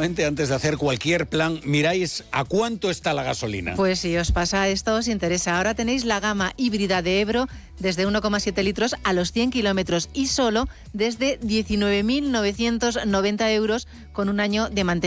últimamente, antes de hacer cualquier plan, miráis a cuánto está la gasolina. Pues si os pasa esto, os interesa. Ahora tenéis la gama híbrida de Ebro desde 1,7 litros a los 100 kilómetros y solo desde 19.990 euros con un año de mantenimiento.